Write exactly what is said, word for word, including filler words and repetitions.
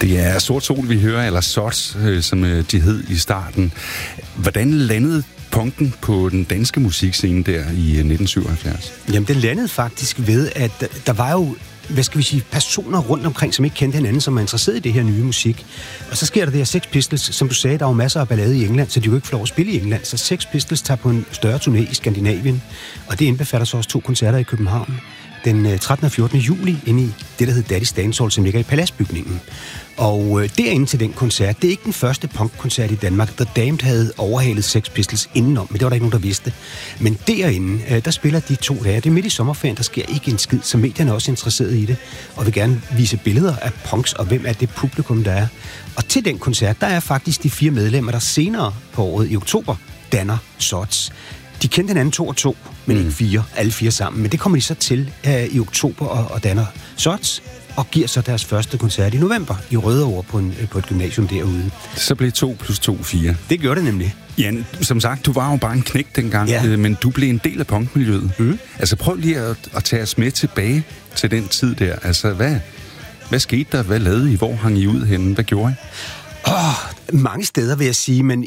Det er Sort Sol, vi hører, eller Sots, som de hed i starten. Hvordan landede punken på den danske musikscene der i nitten syvoghalvfjerds? Jamen, det landede faktisk ved, at der var jo, hvad skal vi sige, personer rundt omkring, som ikke kendte hinanden, som er interesseret i det her nye musik. Og så sker der det her Sex Pistols, som du sagde, der var masser af ballade i England, så de kunne ikke få lov at spille i England. Så Sex Pistols tager på en større turné i Skandinavien, og det indbefatter så også to koncerter i København. Den trettende og fjortende juli inde i det, der hedder Daddy's Dance Hall, som ligger i Paladsbygningen. Og øh, derinde til den koncert, det er ikke den første punkkoncert i Danmark. The Damned havde overhalet Sex Pistols indenom, men det var der ikke nogen, der vidste. Men derinde, øh, der spiller de to dage. Det er midt i sommerferien, der sker ikke en skid, så medierne er også interesseret i det, og vil gerne vise billeder af punks, og hvem er det publikum, der er. Og til den koncert, der er faktisk de fire medlemmer, der senere på året i oktober danner Sots. De kendte hinanden to og to, men ikke fire, alle fire sammen. Men det kommer de så til uh, i oktober og, og danner Sots, og giver så deres første koncert i november i Rødovre på, en, på et gymnasium derude. Så blev to plus to fire. Det gjorde det nemlig. Jan, som sagt, du var jo bare en knægt dengang, ja. Men du blev en del af punkmiljøet. Mm. Altså prøv lige at, at tage os med tilbage til den tid der. Altså hvad, hvad skete der? Hvad lavede I? Hvor hang I ud henne? Hvad gjorde I? Oh, mange steder vil jeg sige, men